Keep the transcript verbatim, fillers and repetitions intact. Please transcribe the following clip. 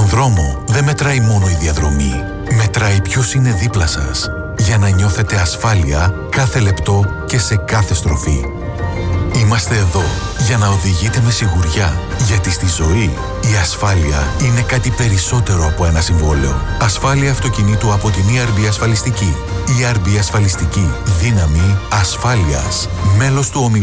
δρόμο δεν μετράει μόνο η διαδρομή. Μετράει ποιος είναι δίπλα σας, για να νιώθετε ασφάλεια κάθε λεπτό και σε κάθε στροφή. Είμαστε εδώ για να οδηγείτε με σιγουριά, γιατί στη ζωή η ασφάλεια είναι κάτι περισσότερο από ένα συμβόλαιο. Ασφάλεια αυτοκινήτου από την ι αρ μπι Ασφαλιστική. ι αρ μπι Ασφαλιστική. Δύναμη ασφάλειας. Μέλος του ομιλού.